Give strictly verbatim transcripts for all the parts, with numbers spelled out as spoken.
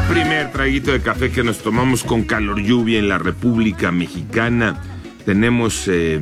Primer traguito de café que nos tomamos con calor lluvia en la República Mexicana. Tenemos eh,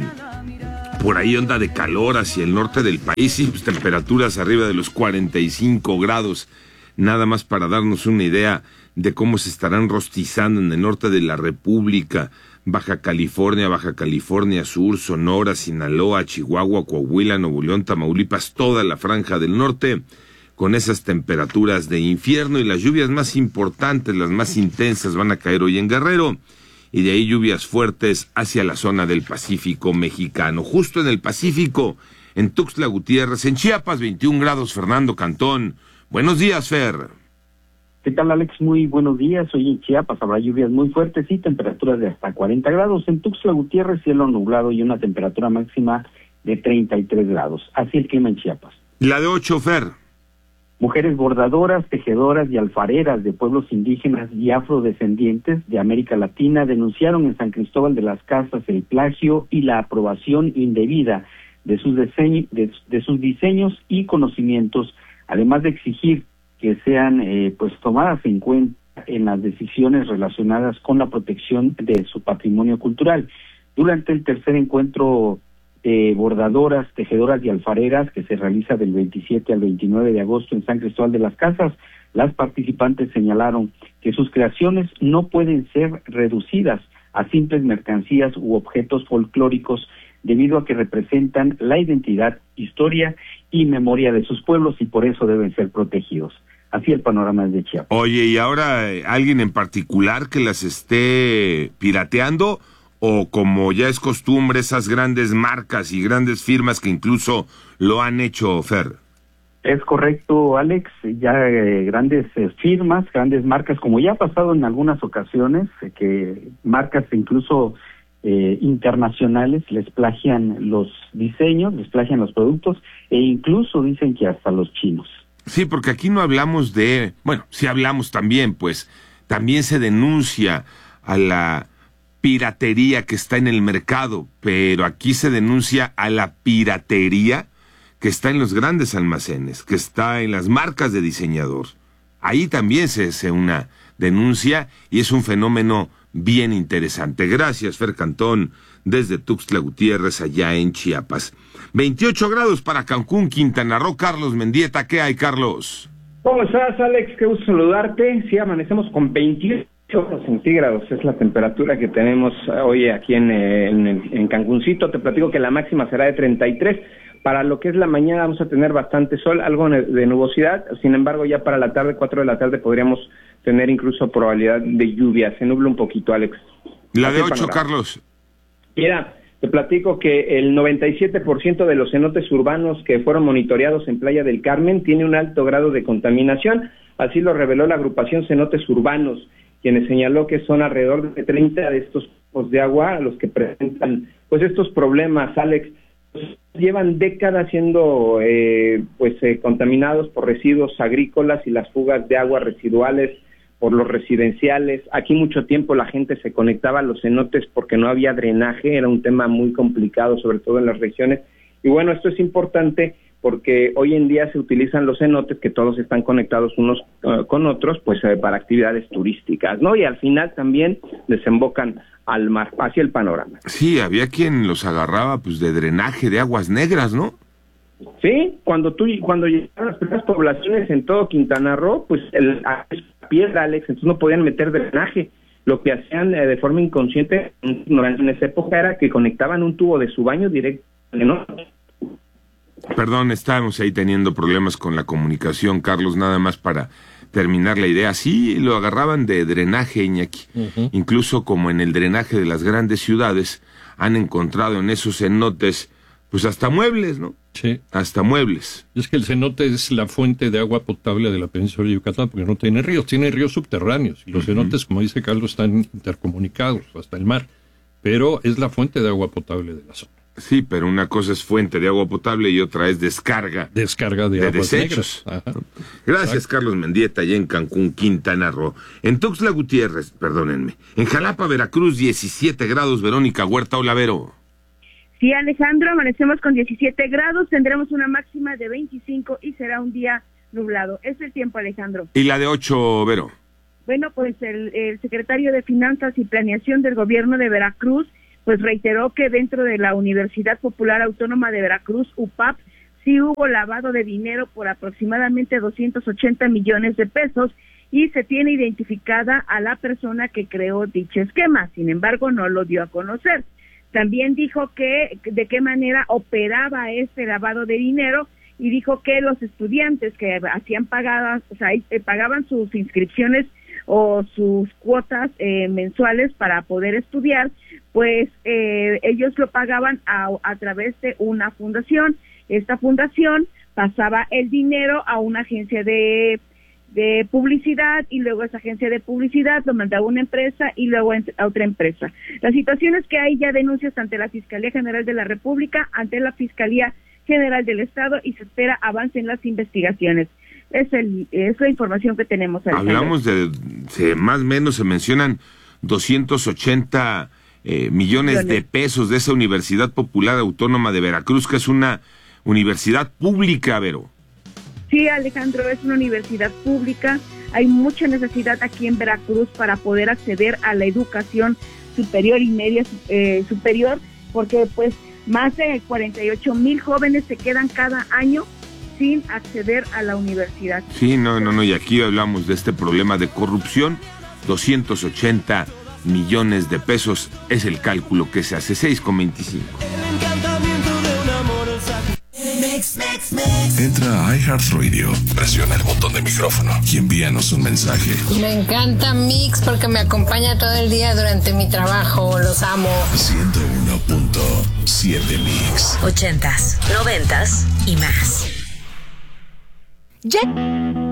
por ahí onda de calor hacia el norte del país y pues, temperaturas arriba de los cuarenta y cinco grados. Nada más para darnos una idea de cómo se estarán rostizando en el norte de la República. Baja California, Baja California Sur, Sonora, Sinaloa, Chihuahua, Coahuila, Nuevo León, Tamaulipas, toda la franja del norte, con esas temperaturas de infierno, y las lluvias más importantes, las más intensas, van a caer hoy en Guerrero, y de ahí lluvias fuertes hacia la zona del Pacífico mexicano. Justo en el Pacífico, en Tuxtla Gutiérrez, en Chiapas, veintiún grados, Fernando Cantón. Buenos días, Fer. ¿Qué tal, Alex? Muy buenos días. Hoy en Chiapas habrá lluvias muy fuertes y temperaturas de hasta cuarenta grados. En Tuxtla Gutiérrez, cielo nublado y una temperatura máxima de treinta y tres grados. Así el clima en Chiapas. La de ocho, Fer. Mujeres bordadoras, tejedoras y alfareras de pueblos indígenas y afrodescendientes de América Latina denunciaron en San Cristóbal de las Casas el plagio y la aprobación indebida de sus, diseño, de, de sus diseños y conocimientos, además de exigir que sean eh, pues tomadas en cuenta en las decisiones relacionadas con la protección de su patrimonio cultural. Durante el tercer encuentro de bordadoras, tejedoras y alfareras que se realiza del veintisiete al veintinueve de agosto en San Cristóbal de las Casas, las participantes señalaron que sus creaciones no pueden ser reducidas a simples mercancías u objetos folclóricos debido a que representan la identidad, historia y memoria de sus pueblos y por eso deben ser protegidos. Así el panorama es de Chiapas. Oye, ¿y ahora eh, alguien en particular que las esté pirateando? ¿O como ya es costumbre, esas grandes marcas y grandes firmas que incluso lo han hecho, Fer? Es correcto, Alex. Ya eh, grandes eh, firmas, grandes marcas, como ya ha pasado en algunas ocasiones, eh, que marcas incluso eh, internacionales les plagian los diseños, les plagian los productos e incluso dicen que hasta los chinos. Sí, porque aquí no hablamos de... Bueno, sí hablamos también, pues también se denuncia a la piratería que está en el mercado, pero aquí se denuncia a la piratería que está en los grandes almacenes, que está en las marcas de diseñador. Ahí también se hace una denuncia y es un fenómeno bien interesante. Gracias, Fer Cantón, desde Tuxtla Gutiérrez, allá en Chiapas. veintiocho grados para Cancún, Quintana Roo. Carlos Mendieta, ¿qué hay, Carlos? ¿Cómo estás, Alex? Qué gusto saludarte. Sí, amanecemos con veintiocho grados centígrados, es la temperatura que tenemos hoy aquí en, en, en Cancuncito. Te platico que la máxima será de treinta y tres. Para lo que es la mañana vamos a tener bastante sol, algo de nubosidad. Sin embargo, ya para la tarde, cuatro de la tarde, podríamos tener incluso probabilidad de lluvia. Se nubla un poquito, Alex. La de ocho, Carlos. Mira, te platico que el noventa y siete por ciento de los cenotes urbanos que fueron monitoreados en Playa del Carmen tiene un alto grado de contaminación. Así lo reveló la agrupación Cenotes Urbanos, quienes señaló que son alrededor de treinta de estos tipos de agua los que presentan pues estos problemas, Alex. Llevan décadas siendo eh, pues eh, contaminados por residuos agrícolas y las fugas de agua residuales por los residenciales. Aquí mucho tiempo la gente se conectaba a los cenotes porque no había drenaje, era un tema muy complicado, sobre todo en las regiones. Y bueno, esto es importante porque hoy en día se utilizan los cenotes, que todos están conectados unos uh, con otros, pues eh, para actividades turísticas, ¿no? Y al final también desembocan al mar, hacia el panorama. Sí, había quien los agarraba pues de drenaje de aguas negras, ¿no? Sí, cuando tú cuando llegaron las primeras poblaciones en todo Quintana Roo, pues el piedra, Alex, entonces no podían meter drenaje. Lo que hacían eh, de forma inconsciente en esa época era que conectaban un tubo de su baño directo, ¿no? Perdón, estábamos ahí teniendo problemas con la comunicación, Carlos, nada más para terminar la idea. Sí, lo agarraban de drenaje, Iñaki. Uh-huh. Incluso como en el drenaje de las grandes ciudades, han encontrado en esos cenotes, pues hasta muebles, ¿no? Sí. Hasta muebles. Es que el cenote es la fuente de agua potable de la península de Yucatán, porque no tiene ríos, tiene ríos subterráneos. Y los uh-huh. cenotes, como dice Carlos, están intercomunicados hasta el mar. Pero es la fuente de agua potable de la zona. Sí, pero una cosa es fuente de agua potable y otra es descarga. Descarga de, de aguas desechos. Ajá. Gracias, Exacto. Carlos Mendieta, allá en Cancún, Quintana Roo. En Tuxtla Gutiérrez, perdónenme. En Jalapa, Veracruz, diecisiete grados. Verónica Huerta, hola, Vero. Sí, Alejandro, amanecemos con diecisiete grados, tendremos una máxima de veinticinco y será un día nublado. Es el tiempo, Alejandro. ¿Y la de ocho, Vero? Bueno, pues el, el secretario de Finanzas y Planeación del Gobierno de Veracruz, pues reiteró que dentro de la Universidad Popular Autónoma de Veracruz, U P A P, sí hubo lavado de dinero por aproximadamente doscientos ochenta millones de pesos y se tiene identificada a la persona que creó dicho esquema. Sin embargo, no lo dio a conocer. También dijo que de qué manera operaba este lavado de dinero y dijo que los estudiantes que hacían pagadas, o sea, pagaban sus inscripciones o sus cuotas eh, mensuales para poder estudiar, pues eh, ellos lo pagaban a, a través de una fundación. Esta fundación pasaba el dinero a una agencia de, de publicidad y luego esa agencia de publicidad lo mandaba a una empresa y luego a otra empresa. La situación es que hay ya denuncias ante la Fiscalía General de la República, ante la Fiscalía General del Estado y se espera avance en las investigaciones. Es, el, es la información que tenemos. Hablamos de, se, más o menos se mencionan doscientos ochenta eh, millones, millones de pesos de esa Universidad Popular Autónoma de Veracruz, que es una universidad pública, Vero. Sí, Alejandro, es una universidad pública. Hay mucha necesidad aquí en Veracruz para poder acceder a la educación superior y media eh, superior, porque pues más de cuarenta y ocho mil jóvenes se quedan cada año sin acceder a la universidad. Sí, no, no, no, y aquí hablamos de este problema de corrupción. doscientos ochenta millones de pesos es el cálculo que se hace. Seis con veinticinco. Entra a iHeartRadio, presiona el botón de micrófono y envíanos un mensaje. Me encanta Mix porque me acompaña todo el día durante mi trabajo, los amo. ciento uno punto siete Mix. Ochentas, noventas y más. Ya.